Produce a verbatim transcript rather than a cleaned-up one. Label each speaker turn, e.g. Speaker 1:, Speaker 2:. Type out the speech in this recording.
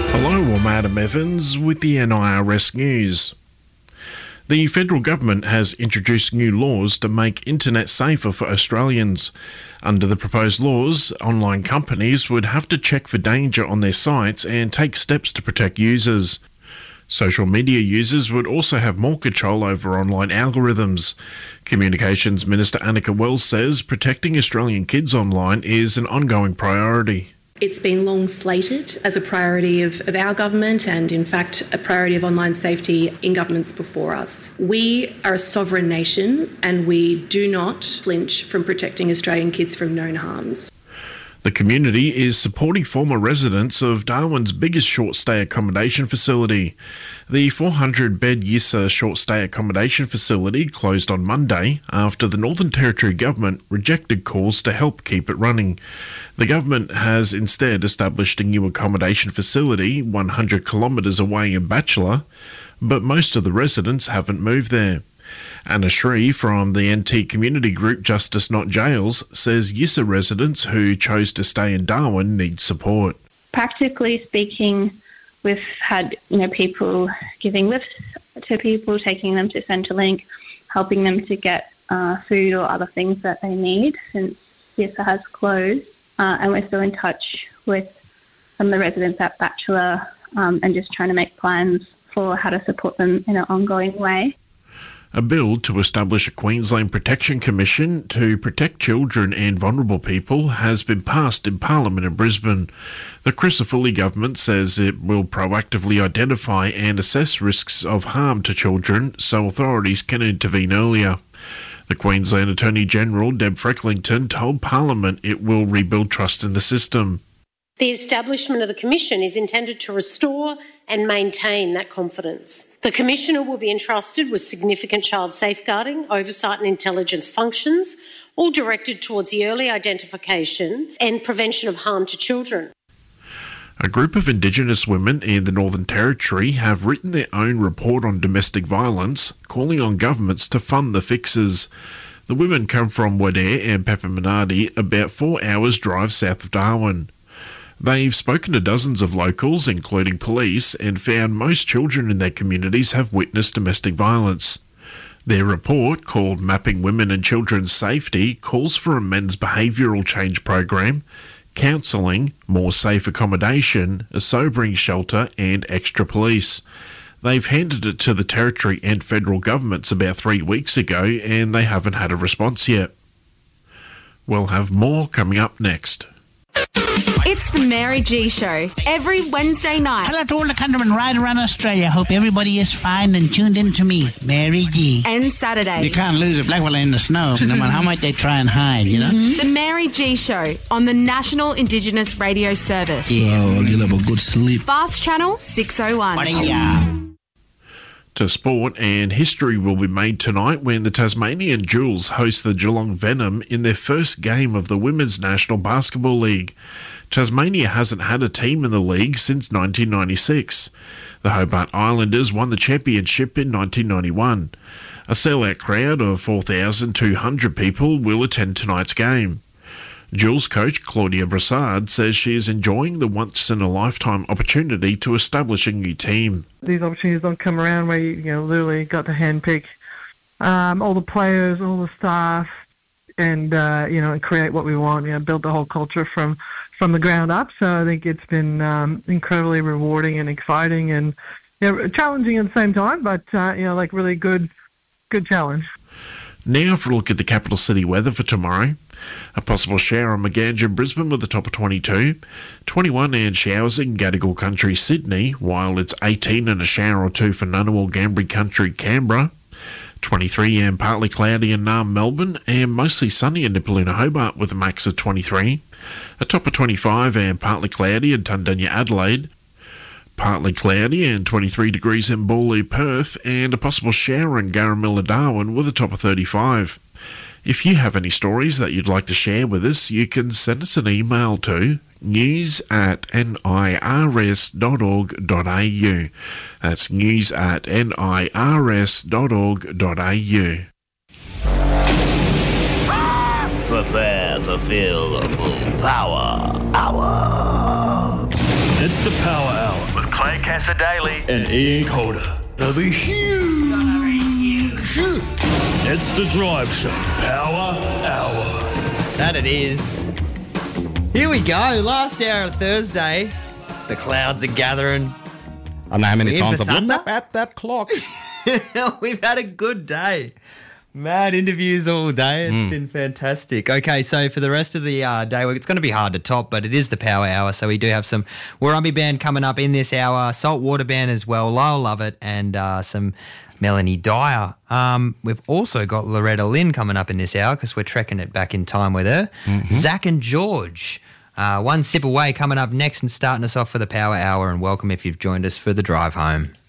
Speaker 1: Hello, I'm Adam Evans with the N I R S News. The federal government has introduced new laws to make internet safer for Australians. Under the proposed laws, online companies would have to check for danger on their sites and take steps to protect users. Social media users would also have more control over online algorithms. Communications Minister Annika Wells says protecting Australian kids online is an ongoing priority.
Speaker 2: It's been long slated as a priority of, of our government and, in fact, a priority of online safety in governments before us. We are a sovereign nation and we do not flinch from protecting Australian kids from known harms.
Speaker 1: The community is supporting former residents of Darwin's biggest short-stay accommodation facility. The four hundred bed Yissa short-stay accommodation facility closed on Monday after the Northern Territory government rejected calls to help keep it running. The government has instead established a new accommodation facility one hundred kilometres away in Batchelor, but most of the residents haven't moved there. Anna Shree from the N T community group Justice Not Jails says Yissa residents who chose to stay in Darwin need support.
Speaker 3: Practically speaking, we've had you know people giving lifts to people, taking them to Centrelink, helping them to get uh, food or other things that they need since Yissa has closed. Uh, and we're still in touch with some of the residents at Batchelor um, and just trying to make plans for how to support them in an ongoing way.
Speaker 1: A bill to establish a Queensland Protection Commission to protect children and vulnerable people has been passed in Parliament in Brisbane. The Crisafulli government says it will proactively identify and assess risks of harm to children so authorities can intervene earlier. The Queensland Attorney-General, Deb Frecklington, told Parliament it will rebuild trust in the system.
Speaker 4: The establishment of the Commission is intended to restore and maintain that confidence. The Commissioner will be entrusted with significant child safeguarding, oversight and intelligence functions, all directed towards the early identification and prevention of harm to children.
Speaker 1: A group of Indigenous women in the Northern Territory have written their own report on domestic violence, calling on governments to fund the fixes. The women come from Wadare and Papamanati, about four hours' drive south of Darwin. They've spoken to dozens of locals, including police, and found most children in their communities have witnessed domestic violence. Their report, called Mapping Women and Children's Safety, calls for a men's behavioural change program, counselling, more safe accommodation, a sobering shelter and extra police. They've handed it to the Territory and federal governments about three weeks ago and they haven't had a response yet. We'll have more coming up next.
Speaker 5: It's the Mary G Show, every Wednesday night.
Speaker 6: Hello to all the countrymen right around Australia. Hope everybody is fine and tuned in to me, Mary G.
Speaker 5: And Saturday.
Speaker 6: You can't lose a black fella in the snow, no matter how much they try and hide, you know?
Speaker 5: Mm-hmm. The Mary G Show on the National Indigenous Radio Service.
Speaker 6: Yeah.
Speaker 7: Oh, you'll have a good sleep.
Speaker 5: Fast Channel six oh one.
Speaker 1: To sport, and history will be made tonight when the Tasmanian Jewels host the Geelong Venom in their first game of the Women's National Basketball League. Tasmania hasn't had a team in the league since nineteen ninety-six. The Hobart Islanders won the championship in nineteen ninety-one. A sellout crowd of four thousand two hundred people will attend tonight's game. Jules coach Claudia Brassard says she is enjoying the once-in-a-lifetime opportunity to establish a new team.
Speaker 8: These opportunities don't come around where you, you know, literally got to handpick um, all the players, all the staff, and uh, you know, and create what we want. You know, build the whole culture from from the ground up. So I think it's been um, incredibly rewarding and exciting, and you know, challenging at the same time. But uh, you know, like really good, good challenge.
Speaker 1: Now for a look at the capital city weather for tomorrow. A possible shower on Maganja, Brisbane with a top of twenty-two. twenty-one and showers in Gadigal Country, Sydney, while it's eighteen and a shower or two for Ngunnawal, Gambri Country, Canberra. twenty-three and partly cloudy in Naarm, Melbourne, and mostly sunny in Nipaluna, Hobart with a max of twenty-three. A top of twenty-five and partly cloudy in Tundunya, Adelaide. Partly cloudy and twenty-three degrees in Bawley, Perth, and a possible shower in Garramilla, Darwin with a top of thirty-five. If you have any stories that you'd like to share with us, you can send us an email to news at n i r s dot org dot a u. That's news at n i r s dot org dot a u.
Speaker 9: Prepare to feel the full power hour.
Speaker 10: It's the Power Hour with
Speaker 9: Cassaday
Speaker 7: and Ian Calder. It'll be huge. It's the Drive Show Power Hour.
Speaker 10: That it is. Here we go. Last hour of Thursday. The clouds are gathering.
Speaker 11: I know how many
Speaker 10: We're
Speaker 11: times
Speaker 10: in
Speaker 11: I've
Speaker 10: for
Speaker 11: looked
Speaker 10: thunder.
Speaker 11: up at that clock.
Speaker 10: We've had a good day. Mad interviews all day. It's
Speaker 11: Mm.
Speaker 10: been fantastic. Okay, so for the rest of the uh, day, it's going to be hard to top, but it is the Power Hour, so we do have some Warumbi Band coming up in this hour, Saltwater Band as well, Lyle Lovett, and uh, some Melanie Dyer. Um, we've also got Loretta Lynn coming up in this hour because we're trekking it back in time with her.
Speaker 11: Mm-hmm.
Speaker 10: Zach and George. Uh, one sip away coming up next and starting us off for the Power Hour, and welcome if you've joined us for the drive home.